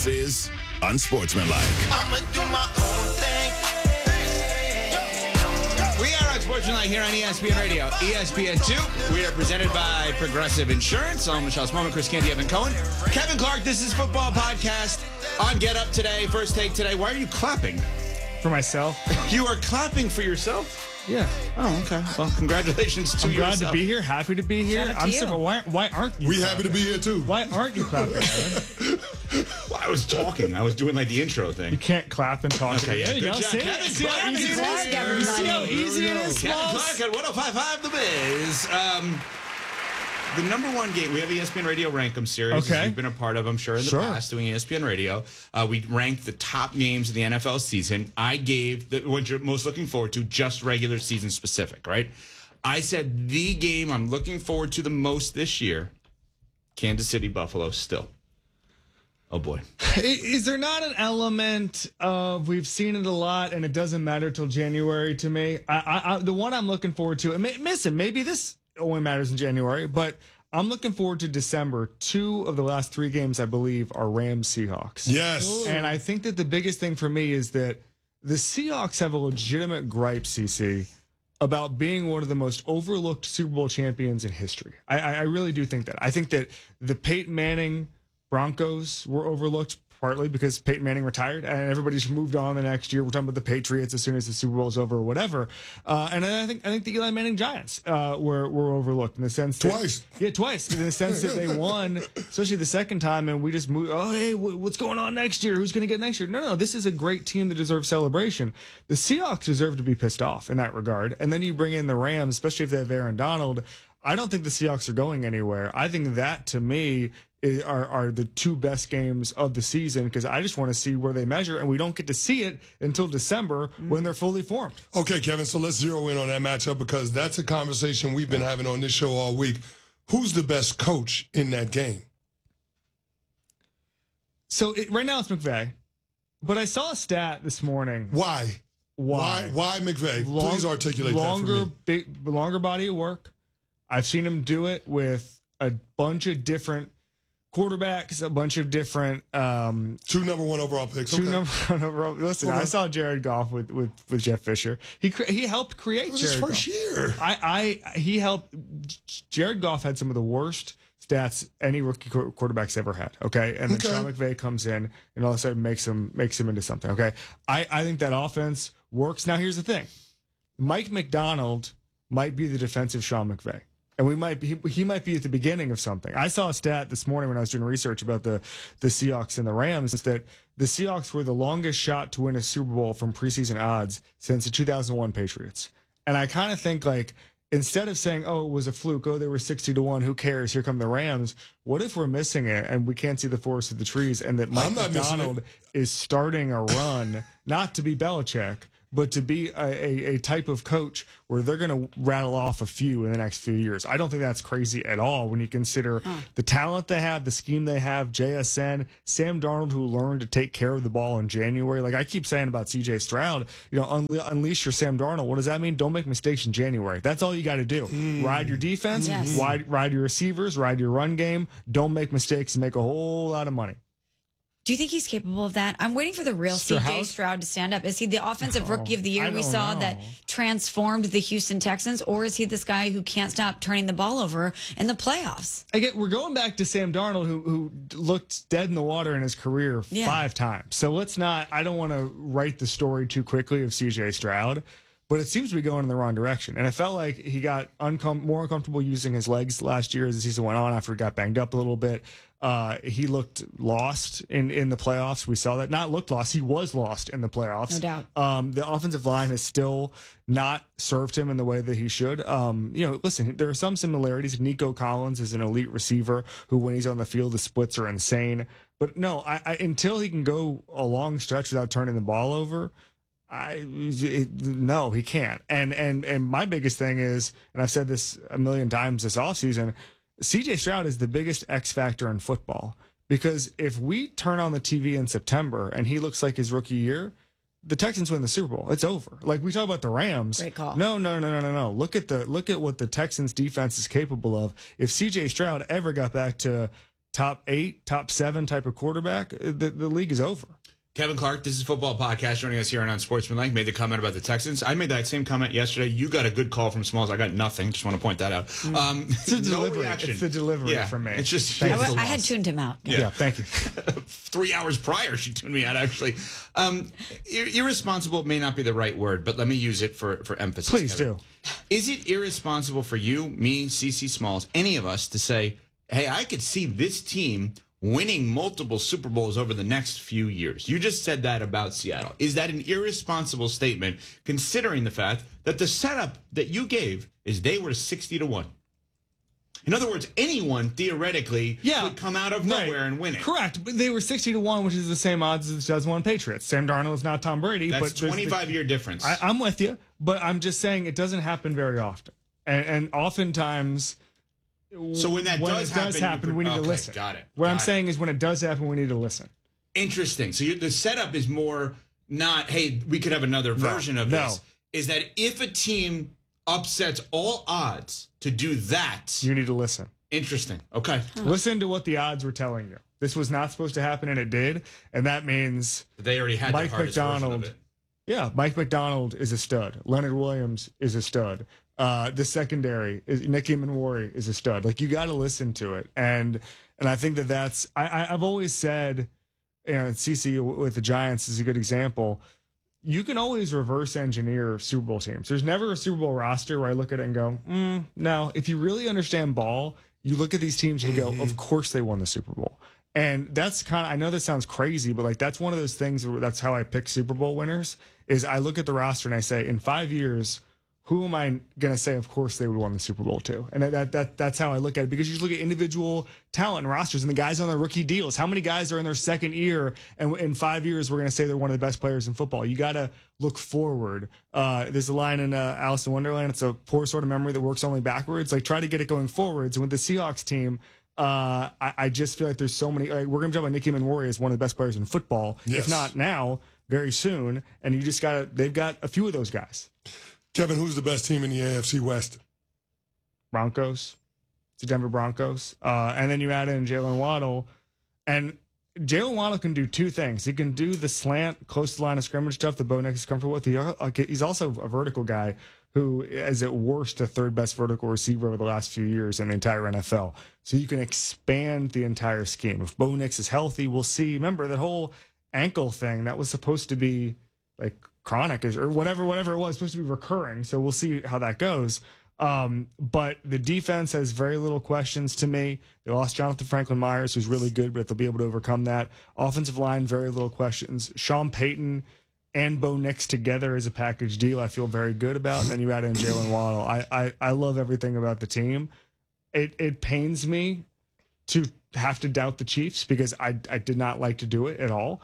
This is Unsportsmanlike. I'ma do my own thing. We are Unsportsmanlike here on ESPN Radio, ESPN2. We are presented by Progressive Insurance. I'm Michelle Smallman, Chris Canty, Evan Cohen. Kevin Clark, this is Football Podcast on Get Up today. First take today. Why are you clapping? For myself. You are clapping for yourself? Yeah. Oh, okay. Well, congratulations to I'm glad yourself. to be here. Happy to be here. Shout out to you. Simple. Why aren't you? We happy to be here too. Why aren't you clapping? Evan? Well, I was talking. I was doing like the intro You thing. can't clap and talk. Okay, yeah, There you good go. job. See? Kevin See how Clark easy is it is? here. See how easy it is? Kevin Smalls? Clark at 105.5 The Biz. The number one game, we have ESPN Radio Rankum series. Okay. You've been a part of, I'm sure, in the past doing ESPN Radio. We ranked the top games of the NFL season. I gave what you're most looking forward to, just regular season specific, right? I said the game I'm looking forward to the most this year, Kansas City Buffalo still. Oh, boy. Is there not an element of we've seen it a lot and it doesn't matter till January to me? The one I'm looking forward to, and maybe this only matters in January, but I'm looking forward to December. 2 of the last 3 games, I believe, are Rams-Seahawks. Yes. And I think that the biggest thing for me is that the Seahawks have a legitimate gripe, CC, about being one of the most overlooked Super Bowl champions in history. I really do think that. I think that the Peyton Manning Broncos were overlooked partly because Peyton Manning retired and everybody's moved on the next year. We're talking about the Patriots as soon as the Super Bowl is over or whatever. And then I think the Eli Manning Giants were overlooked in the sense that, Twice. Yeah, twice. In the sense that they won, especially the second time, and we just moved. Oh, hey, what's going on next year? Who's going to get next year? No, this is a great team that deserves celebration. The Seahawks deserve to be pissed off in that regard. And then you bring in the Rams, especially if they have Aaron Donald. I don't think the Seahawks are going anywhere. I think that, to me, are the 2 best games of the season because I just want to see where they measure, and we don't get to see it until December when they're fully formed. Okay, Kevin, so let's zero in on that matchup because that's a conversation we've been having on this show all week. Who's the best coach in that game? So right now it's McVay, but I saw a stat this morning. Why? Why McVay? Please articulate that for me. Longer body of work. I've seen him do it with a bunch of different quarterbacks, a bunch of different 2 number 1 overall picks. 2 number 1 overall. Listen, I saw Jared Goff with Jeff Fisher. He helped create It was Jared his first Goff. year. He helped. Jared Goff had some of the worst stats any rookie quarterback's ever had. Okay, and then Sean McVay comes in and all of a sudden makes him into something. Okay, I think that offense works. Now here's the thing: Mike McDonald might be the defensive Sean McVay. And he might be at the beginning of something. I saw a stat this morning when I was doing research about the Seahawks and the Rams, is that the Seahawks were the longest shot to win a Super Bowl from preseason odds since the 2001 Patriots. And I kind of think, like, instead of saying, oh, it was a fluke, oh, they were 60-1, who cares, here come the Rams, what if we're missing it and we can't see the forest of the trees and that Mike McDonald is starting a run, not to be Belichick, but to be a type of coach where they're going to rattle off a few in the next few years. I don't think that's crazy at all when you consider the talent they have, the scheme they have, JSN, Sam Darnold, who learned to take care of the ball in January. Like I keep saying about CJ Stroud, unleash your Sam Darnold. What does that mean? Don't make mistakes in January. That's all you got to do. Ride your defense, ride your receivers, ride your run game. Don't make mistakes and make a whole lot of money. Do you think he's capable of that? I'm waiting for the real CJ Stroud to stand up. Is he the offensive rookie of the year we saw that transformed the Houston Texans, or is he this guy who can't stop turning the ball over in the playoffs? Again, we're going back to Sam Darnold, who looked dead in the water in his career 5 times. So I don't want to write the story too quickly of CJ Stroud, but it seems to be going in the wrong direction. And it felt like he got more uncomfortable using his legs last year as the season went on after he got banged up a little bit. He looked lost in the playoffs. We saw that. Not looked lost. He was lost in the playoffs. No doubt. The offensive line has still not served him in the way that he should. Listen, there are some similarities. Nico Collins is an elite receiver who, when he's on the field, the splits are insane. But no, until he can go a long stretch without turning the ball over, no, he can't. And my biggest thing is, and I've said this a million times this offseason, CJ Stroud is the biggest X factor in football, because if we turn on the TV in September and he looks like his rookie year, the Texans win the Super Bowl. It's over. Like we talk about the Rams. Great call. No. Look at what the Texans defense is capable of. If CJ Stroud ever got back to top 8, top 7 type of quarterback, the league is over. Kevin Clark, this is Football Podcast, joining us here on Unsportsmanlike, made the comment about the Texans. I made that same comment yesterday. You got a good call from Smalls. I got nothing. Just want to point that out. It's the delivery. Reaction. It's the delivery from me. It's just I had tuned him out. Yeah, thank you. 3 hours prior, she tuned me out, actually. Irresponsible may not be the right word, but let me use it for emphasis. Please Kevin. do. Is it irresponsible for you, me, CC Smalls, any of us to say, hey, I could see this team winning multiple Super Bowls over the next few years? You just said that about Seattle. Is that an irresponsible statement, considering the fact that the setup that you gave is they were 60-1? In other words, anyone theoretically could come out of nowhere and win it. Correct. But they were 60-1, which is the same odds as the 2001 Patriots. Sam Darnold is not Tom Brady. That's but 25-year difference. I'm with you, but I'm just saying it doesn't happen very often. And oftentimes... So when it does happen, we need to listen. Got it. What I'm saying is when it does happen, we need to listen. Interesting. So the setup is more not, hey, we could have another version of this. Is that if a team upsets all odds to do that, you need to listen. Interesting. Okay. Listen to what the odds were telling you. This was not supposed to happen, and it did. And that means they already had Mike the hardest version of it. Yeah, Mike McDonald is a stud. Leonard Williams is a stud. The secondary is Nicky Manwari is a stud. Like, you got to listen to it, and I think that's I've always said, CC with the Giants is a good example. You can always reverse engineer Super Bowl teams. There's never a Super Bowl roster where I look at it and go, no. If you really understand ball, you look at these teams and you go, of course they won the Super Bowl. And that's I know that sounds crazy, but like that's one of those things where that's how I pick Super Bowl winners. Is I look at the roster and I say, in 5 years, who am I going to say, of course, they would win the Super Bowl too? And that's how I look at it, because you just look at individual talent and rosters and the guys on their rookie deals. How many guys are in their second year, and in 5 years, we're going to say they're one of the best players in football? You got to look forward. There's a line in Alice in Wonderland. It's a poor sort of memory that works only backwards. Like, try to get it going forwards. And with the Seahawks team, I just feel like there's so many. We're going to talk about Nicky Manwari as one of the best players in football, if not now, very soon. And you just they've got a few of those guys. Kevin, who's the best team in the AFC West? Broncos. It's the Denver Broncos. And then you add in Jalen Waddle. And Jalen Waddle can do two things. He can do the slant, close to the line of scrimmage stuff that Bo Nix is comfortable with. He's also a vertical guy who is at worst the third best vertical receiver over the last few years in the entire NFL. So you can expand the entire scheme. If Bo Nix is healthy, we'll see. Remember, that whole ankle thing, that was supposed to be like chronic or whatever it was, supposed to be recurring. So we'll see how that goes. But the defense has very little questions to me. They lost Jonathan Franklin Myers, who's really good, but they'll be able to overcome that. Offensive line, very little questions. Sean Payton and Bo Nix together as a package deal, I feel very good about. And then you add in Jalen Waddle. I love everything about the team. It pains me to have to doubt the Chiefs, because I did not like to do it at all.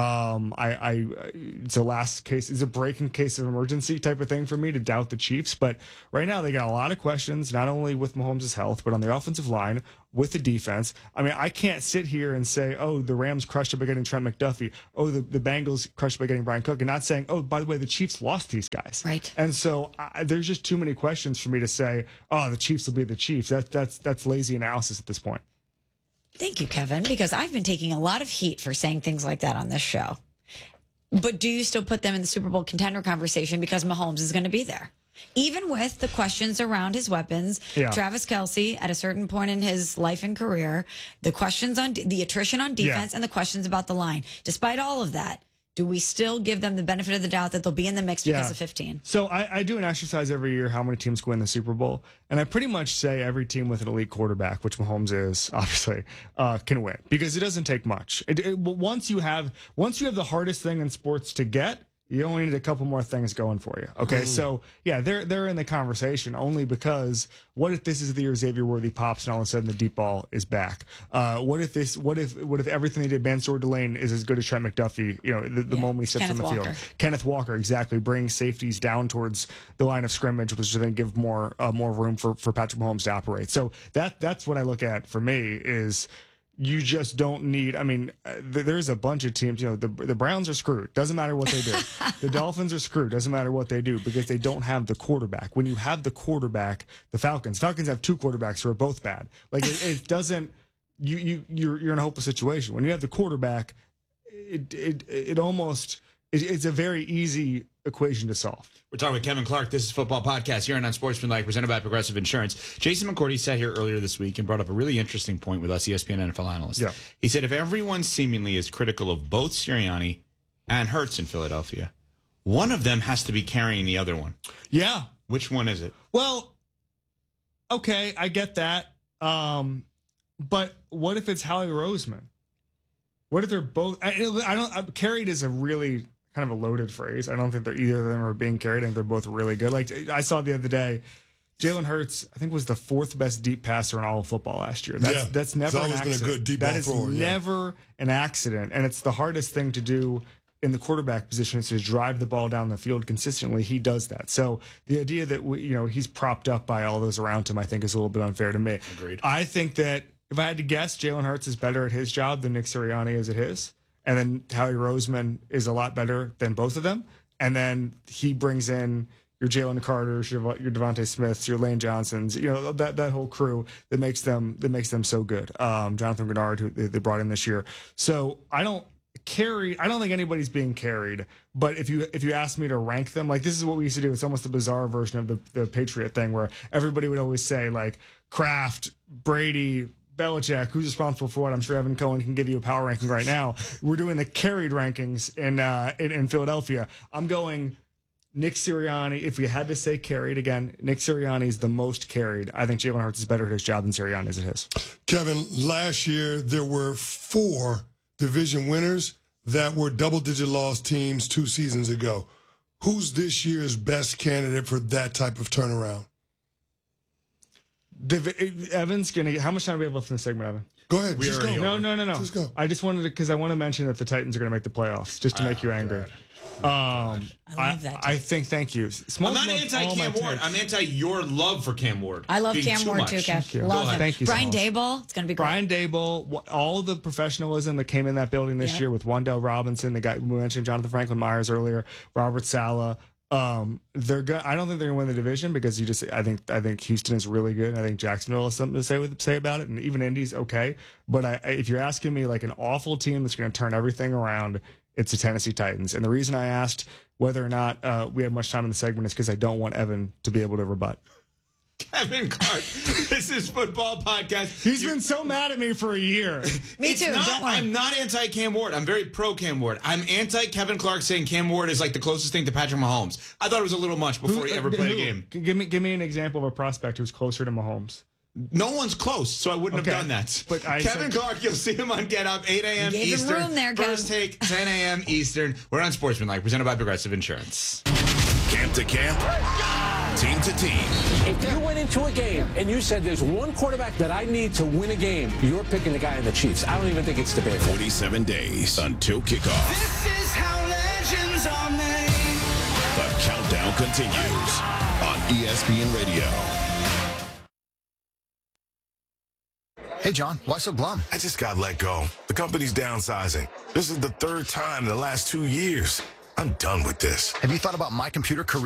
It's a last case, it's a break in case of emergency type of thing for me to doubt the Chiefs. But right now they got a lot of questions, not only with Mahomes' health, but on the offensive line, with the defense. I mean, I can't sit here and say, oh, the Rams crushed it by getting Trent McDuffie. Oh, the Bengals crushed it by getting Brian Cook, and not saying, oh, by the way, the Chiefs lost these guys. Right. And so there's just too many questions for me to say, oh, the Chiefs will be the Chiefs. That's lazy analysis at this point. Thank you, Kevin, because I've been taking a lot of heat for saying things like that on this show. But do you still put them in the Super Bowl contender conversation because Mahomes is going to be there? Even with the questions around his weapons, Travis Kelce at a certain point in his life and career, the questions on the attrition on defense and the questions about the line. Despite all of that, do we still give them the benefit of the doubt that they'll be in the mix because of 15? So I do an exercise every year, how many teams go in the Super Bowl. And I pretty much say every team with an elite quarterback, which Mahomes is, obviously, can win. Because it doesn't take much. Once you have the hardest thing in sports to get, you only need a couple more things going for you. Okay, so yeah, they're in the conversation only because what if this is the year Xavier Worthy pops and all of a sudden the deep ball is back? What if everything they did, Mansour Delane is as good as Trent McDuffie? You know, the moment he steps on the field. Kenneth Walker, exactly, bring safeties down towards the line of scrimmage, which will then give more room for Patrick Mahomes to operate. So that's what I look at for me is. You just don't need. I mean, there's a bunch of teams. You know, the Browns are screwed. Doesn't matter what they do. The Dolphins are screwed. Doesn't matter what they do because they don't have the quarterback. When you have the quarterback, the Falcons have two quarterbacks who are both bad. Like it doesn't. you're in a hopeless situation. When you have the quarterback, it's a very easy equation to solve. We're talking with Kevin Clark. This is Football Podcast here on Unsportsmanlike, presented by Progressive Insurance. Jason McCourty sat here earlier this week and brought up a really interesting point with us, ESPN NFL analyst. Yeah. He said if everyone seemingly is critical of both Sirianni and Hurts in Philadelphia, one of them has to be carrying the other one. Yeah. Which one is it? Well, okay, I get that. But what if it's Howie Roseman? What if they're both? Carried is a really kind of a loaded phrase. I don't think either of them are being carried. I think they're both really good. Like I saw the other day, Jalen Hurts, I think, was the 4th best deep passer in all of football last year. That's never an accident. Been a good deep ball thrower, never an accident, and it's the hardest thing to do in the quarterback position is to drive the ball down the field consistently. He does that. So the idea that he's propped up by all those around him, I think, is a little bit unfair to me. Agreed. I think that if I had to guess, Jalen Hurts is better at his job than Nick Sirianni is at his. And then Howie Roseman is a lot better than both of them. And then he brings in your Jalen Carters, your Devontae Smiths, your Lane Johnsons, that whole crew that makes them so good. Jonathan Grenard, who they brought in this year. So I don't think anybody's being carried. But if you ask me to rank them, like this is what we used to do. It's almost a bizarre version of the Patriot thing where everybody would always say like Kraft, Brady, Belichick, who's responsible for what? I'm sure Evan Cohen can give you a power ranking right now. We're doing the carried rankings in Philadelphia. I'm going Nick Sirianni. If we had to say carried again, Nick Sirianni is the most carried. I think Jalen Hurts is better at his job than Sirianni is at his. Kevin, last year there were 4 division winners that were double-digit loss teams 2 seasons ago. Who's this year's best candidate for that type of turnaround? Evan's gonna. How much time do we have left in the segment, Evan? Go ahead. No. Just go. I just wanted to, because I want to mention that the Titans are going to make the playoffs, just to make you angry. I love that. I think. Thank you. I'm not anti-Cam Ward. I'm anti your love for Cam Ward. I love Cam Ward too, Kev. Love him. Thank you. Brian Daboll. It's going to be great. Brian Daboll. All the professionalism that came in that building this year with Wan'Dale Robinson, the guy we mentioned, Jonathan Franklin Myers earlier, Robert Saleh. They're good. I don't think they're gonna win the division because I think Houston is really good. And I think Jacksonville has something to say about it, and even Indy's okay. But if you're asking me like an awful team that's going to turn everything around, it's the Tennessee Titans. And the reason I asked whether or not we had much time in the segment is because I don't want Evan to be able to rebut. Kevin Clark, this is Football Podcast. He's been so mad at me for a year. Me too. I'm not anti-Cam Ward. I'm very pro-Cam Ward. I'm anti-Kevin Clark saying Cam Ward is like the closest thing to Patrick Mahomes. I thought it was a little much before he ever played a game. Give me an example of a prospect who's closer to Mahomes. No one's close, so I wouldn't have done that. But Kevin Clark, you'll see him on Get Up, 8 a.m. Eastern. Room there, First Take, 10 a.m. Eastern. We're on Sportsmanlike, presented by Progressive Insurance. Camp to camp, team to team. If you went into a game and you said there's one quarterback that I need to win a game, you're picking the guy in the Chiefs. I don't even think it's debatable. 47 days until kickoff. This is how legends are made. The countdown continues on ESPN Radio. Hey, John, why so glum? I just got let go. The company's downsizing. This is the 3rd time in the last 2 years. I'm done with this. Have you thought about My Computer Career?